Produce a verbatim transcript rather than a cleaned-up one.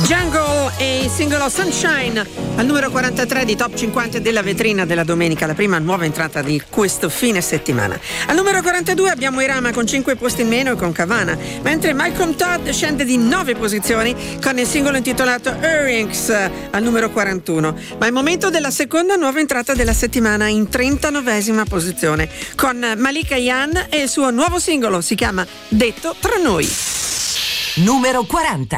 Jungle e il singolo Sunshine al numero quarantatré di Top cinquanta della vetrina della domenica, la prima nuova entrata di questo fine settimana. Al numero quarantadue abbiamo Irama con cinque posti in meno e con Cavana, mentre Malcolm Todd scende di nove posizioni con il singolo intitolato Earrings al numero quarantuno. Ma è il momento della seconda nuova entrata della settimana in trentanovesima posizione con Malika Yan e il suo nuovo singolo, si chiama Detto tra noi. Numero quaranta.